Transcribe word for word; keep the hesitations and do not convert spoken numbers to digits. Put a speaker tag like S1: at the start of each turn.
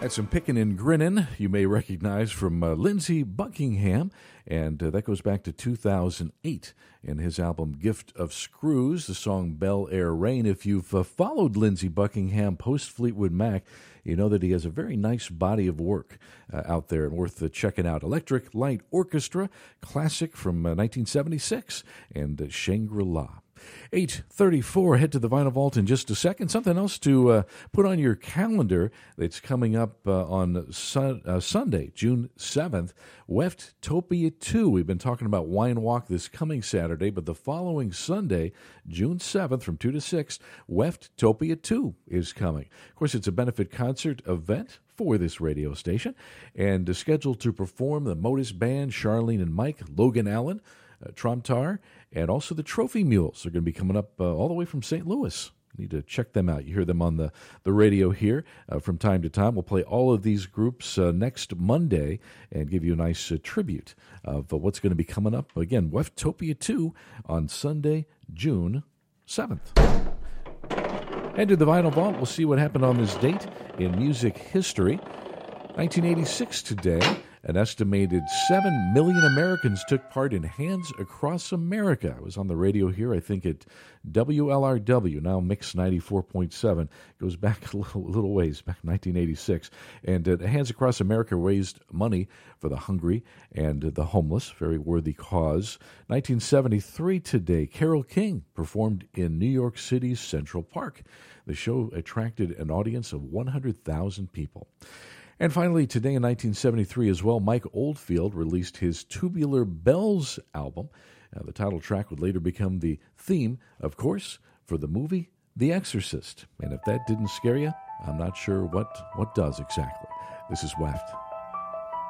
S1: That's some picking and grinning you may recognize from uh, Lindsey Buckingham, and uh, that goes back to two thousand eight in his album Gift of Screws, the song Bel Air Rain. If you've uh, followed Lindsey Buckingham post Fleetwood Mac, you know that he has a very nice body of work uh, out there and worth uh, checking out. Electric Light Orchestra, classic from uh, nineteen seventy-six, and uh, Shangri-La. eight thirty-four, head to the Vinyl Vault in just a second. Something else to uh, put on your calendar that's coming up uh, on sun, uh, Sunday, June seventh, Weftopia two. We've been talking about Wine Walk this coming Saturday, but the following Sunday, June seventh, from two to six, Weftopia two is coming. Of course, it's a benefit concert event for this radio station, and is scheduled to perform the Modus Band, Charlene and Mike, Logan Allen, Uh, Tromtar, and also the Trophy Mules are going to be coming up uh, all the way from Saint Louis. You need to check them out. You hear them on the, the radio here uh, from time to time. We'll play all of these groups uh, next Monday and give you a nice uh, tribute of uh, what's going to be coming up. Again, Weftopia two on Sunday, June seventh. Head to the Vinyl Vault. We'll see what happened on this date in music history. nineteen eighty-six today. An estimated seven million Americans took part in Hands Across America. I was on the radio here, I think at W L R W, now Mix ninety-four point seven. Goes back a little, a little ways, back nineteen eighty-six. And uh, Hands Across America raised money for the hungry and uh, the homeless, very worthy cause. nineteen seventy-three today, Carole King performed in New York City's Central Park. The show attracted an audience of one hundred thousand people. And finally, today in nineteen seventy-three as well, Mike Oldfield released his Tubular Bells album. Uh, the title track would later become the theme, of course, for the movie The Exorcist. And if that didn't scare you, I'm not sure what, what does exactly. This is Weft.